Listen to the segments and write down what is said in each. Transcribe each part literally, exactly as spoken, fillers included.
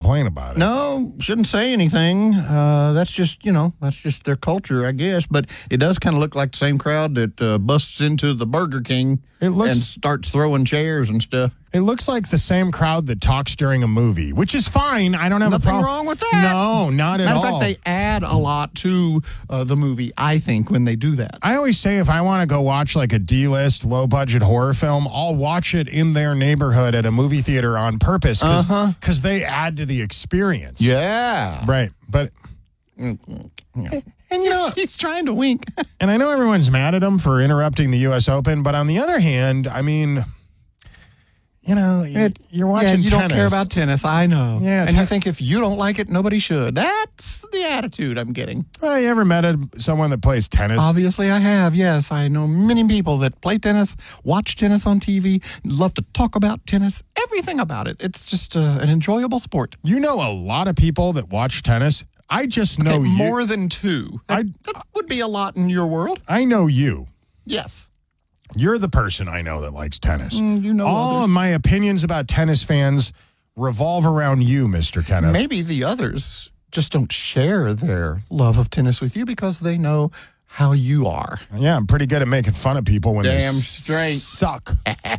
complain about it. No, shouldn't say anything. Uh, that's just, you know, that's just their culture, I guess. But it does kind of look like the same crowd that uh, busts into the Burger King It looks- and starts throwing chairs and stuff. It looks like the same crowd that talks during a movie, which is fine. I don't have Nothing a problem. wrong with that. No, not at Matter all. of fact, they add a lot to uh, the movie, I think, when they do that. I always say if I want to go watch like a D-list, low-budget horror film, I'll watch it in their neighborhood at a movie theater on purpose because Uh-huh. they add to the experience. Yeah. Right. But, And you know, he's trying to wink. and I know everyone's mad at him for interrupting the U S Open, but on the other hand, I mean, you know, It- you're watching yeah, you tennis. don't care about tennis, I know. Yeah, and te- you think if you don't like it, nobody should. That's the attitude I'm getting. Well, you ever met a, someone that plays tennis? Obviously, I have, yes. I know many people that play tennis, watch tennis on T V, love to talk about tennis, everything about it. It's just uh, an enjoyable sport. You know a lot of people that watch tennis. I just know Okay, you. more than two. That, I- that would be a lot in your world. I know you. Yes. You're the person I know that likes tennis. Mm, you know All others. of my opinions about tennis fans revolve around you, Mister Kenneth. Maybe the others just don't share their love of tennis with you because they know how you are. Yeah, I'm pretty good at making fun of people when they Damn s- straight. suck.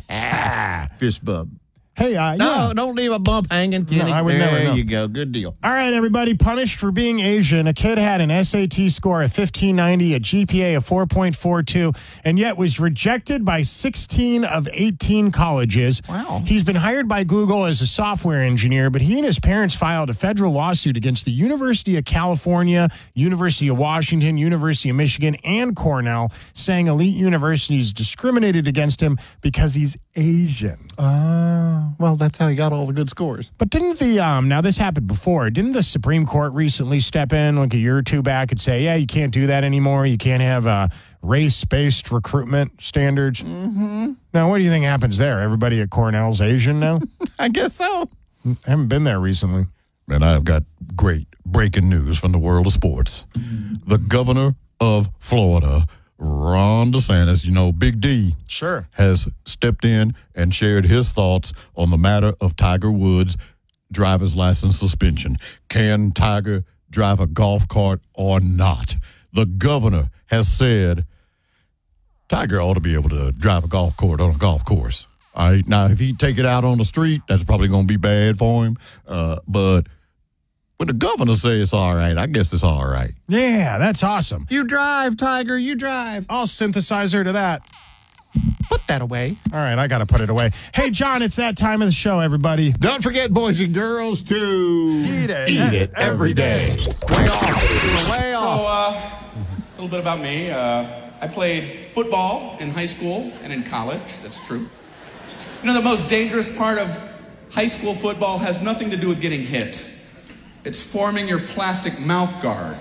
Fist bub. Hey, uh, No, yeah. don't leave a bump hanging, Kenny. I would there never know. you go. Good deal. All right, everybody, punished for being Asian. A kid had an S A T score of fifteen ninety, a G P A of four point four two, and yet was rejected by sixteen of eighteen colleges. Wow. He's been hired by Google as a software engineer, but he and his parents filed a federal lawsuit against the University of California, University of Washington, University of Michigan, and Cornell, saying elite universities discriminated against him because he's Asian. Uh, well, that's how he got all the good scores. But didn't the, um, now this happened before, didn't the Supreme Court recently step in like a year or two back and say, yeah, you can't do that anymore. You can't have uh, race-based recruitment standards. Mm-hmm. Now, what do you think happens there? Everybody at Cornell's Asian now? I guess so. I haven't been there recently. And I've got great breaking news from the world of sports. The governor of Florida, Ron DeSantis, you know, Big D, Sure. has stepped in and shared his thoughts on the matter of Tiger Woods' driver's license suspension. Can Tiger drive a golf cart or not? The governor has said Tiger ought to be able to drive a golf cart on a golf course. All right. Now, if he take it out on the street, that's probably going to be bad for him. Uh, but when the governor says it's all right, I guess it's all right. Yeah, that's awesome. You drive, Tiger. You drive. I'll synthesize her to that. Put that away. All right, I got to put it away. Hey, John, it's that time of the show, everybody. Don't forget, boys and girls, to Eat it. eat it every day. Way off. Way So, off. uh, a little bit about me. Uh, I played football in high school and in college. That's true. You know, the most dangerous part of high school football has nothing to do with getting hit. It's forming your plastic mouth guard.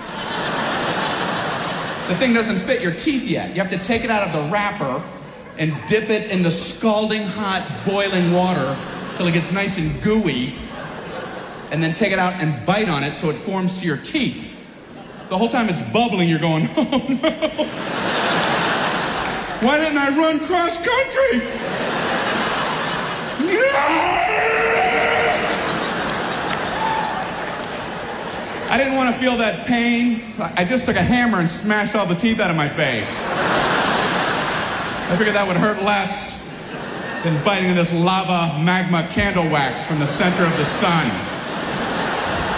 The thing doesn't fit your teeth yet. You have to take it out of the wrapper and dip it into scalding hot, boiling water till it gets nice and gooey, and then take it out and bite on it so it forms to your teeth. The whole time it's bubbling, you're going, oh no. Why didn't I run cross country? I didn't want to feel that pain. So I just took a hammer and smashed all the teeth out of my face. I figured that would hurt less than biting this lava magma candle wax from the center of the sun.